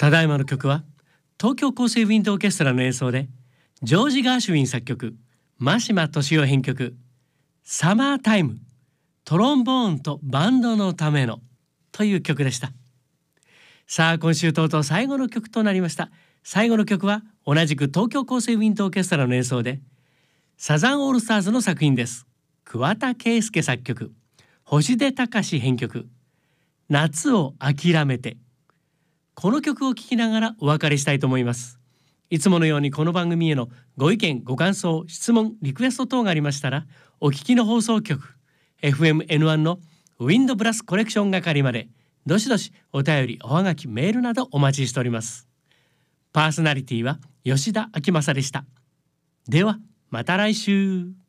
ただいまの曲は東京高生ウィンドオーケストラの演奏でジョージ・ガーシュウィン作曲、真島敏夫編曲、サマータイム、トロンボーンとバンドのためのという曲でした。さあ今週とうとう最後の曲となりました。最後の曲は同じく東京高生ウィンドオーケストラの演奏でサザンオールスターズの作品です。桑田佳祐作曲、星出隆編曲、夏を諦めて。この曲を聴きながらお別れしたいと思います。いつものようにこの番組へのご意見、ご感想、質問、リクエスト等がありましたら、お聞きの放送局 FMN1 のウィンドブラスコレクション係までどしどしお便り、おはがき、メールなどお待ちしております。パーソナリティは吉田明正でした。ではまた来週。